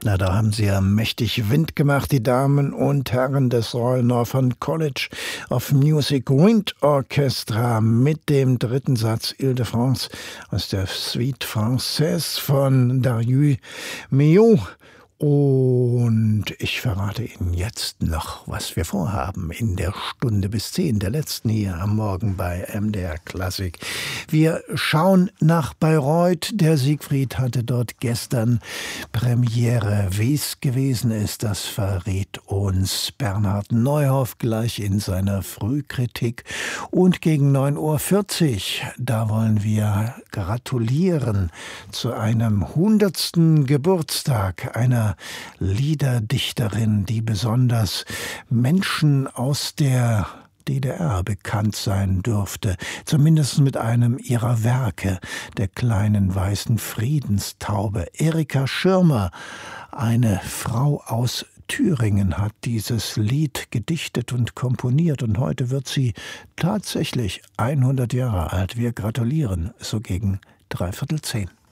Na, da haben sie ja mächtig Wind gemacht, die Damen und Herren des Royal Northern College of Music Wind Orchestra mit dem dritten Satz Ile-de-France aus der Suite Française von Darius Milhaud. Und ich verrate Ihnen jetzt noch, was wir vorhaben in der Stunde bis 10, der letzten hier am Morgen bei MDR Klassik. Wir schauen nach Bayreuth. Der Siegfried hatte dort gestern Premiere. Wie es gewesen ist, das verrät uns Bernhard Neuhoff gleich in seiner Frühkritik. Und gegen 9:40 Uhr, da wollen wir gratulieren zu einem 100. Geburtstag einer Liederdichterin, die besonders Menschen aus der DDR bekannt sein dürfte, zumindest mit einem ihrer Werke, der kleinen weißen Friedenstaube. Erika Schirmer, eine Frau aus Thüringen, hat dieses Lied gedichtet und komponiert und heute wird sie tatsächlich 100 Jahre alt. Wir gratulieren, so gegen 9:45.